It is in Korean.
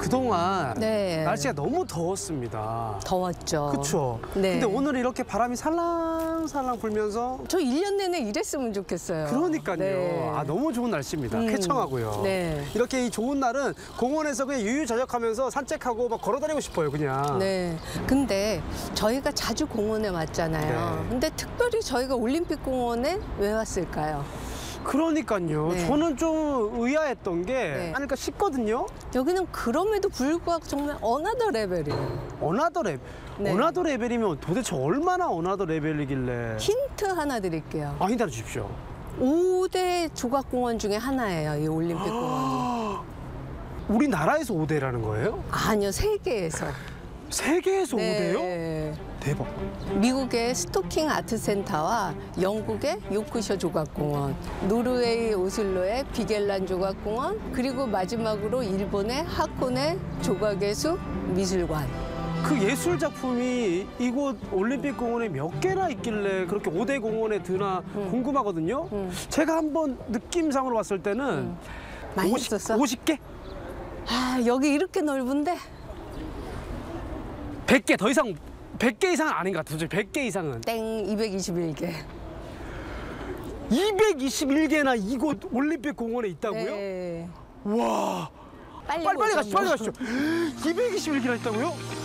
그동안 네. 날씨가 너무 더웠습니다. 더웠죠. 그렇죠. 네. 근데 오늘 이렇게 바람이 살랑살랑 불면서 저 1년 내내 이랬으면 좋겠어요. 그러니까요. 네. 아, 너무 좋은 날씨입니다. 쾌청하고요. 네. 이렇게 이 좋은 날은 공원에서 그냥 유유자적하면서 산책하고 막 걸어다니고 싶어요, 그냥. 네. 근데 저희가 자주 공원에 왔잖아요. 네. 근데 특별히 저희가 올림픽 공원에 왜 왔을까요? 그러니까요. 네. 저는 좀 의아했던 게 네. 아닐까 싶거든요. 여기는 그럼에도 불구하고 정말 어나더 레벨이에요. 어나더 레벨. 네. 어나더 레벨이면 도대체 얼마나 어나더 레벨이길래. 힌트 하나 드릴게요. 힌트 하나 주십시오. 5대 조각공원 중에 하나예요, 이 올림픽 공원이. 우리나라에서 5대라는 거예요? 아니요, 세계에서. 세계에서 5대요? 네. 대박. 미국의 스토킹 아트센터와 영국의 요크셔 조각공원, 노르웨이 오슬로의 비겔란 조각공원, 그리고 마지막으로 일본의 하코네 조각예술 미술관. 그 예술 작품이 이곳 올림픽 공원에 몇 개나 있길래 그렇게 5대 공원에 드나 궁금하거든요. 제가 한번 느낌상으로 봤을 때는 많이 있었어? 50개? 아, 여기 이렇게 넓은데? 100개 더 이상 100개 이상은 아닌 것 같아요. 100개 이상은. 땡, 221개. 221개나 이곳 올림픽 공원에 있다고요? 네. 와. 빨리 빨리 보죠, 가시죠. 뭐. 빨리 가시죠. 221개나 있다고요?